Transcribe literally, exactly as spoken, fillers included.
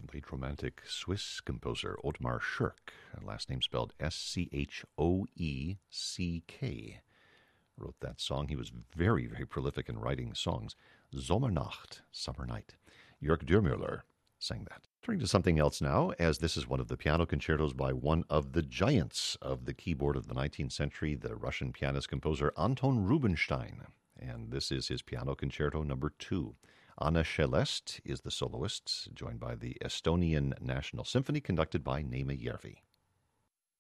late Romantic Swiss composer Ottmar Schirk, last name spelled S C H O E C K, wrote that song. He was very, very prolific in writing songs. Sommernacht, Summer Night. Jörg Dürmüller sang that. Turning to something else now, as this is one of the piano concertos by one of the giants of the keyboard of the nineteenth century, the Russian pianist-composer Anton Rubinstein. And this is his piano concerto number two. Anna Shelest is the soloist, joined by the Estonian National Symphony, conducted by Neeme Järvi.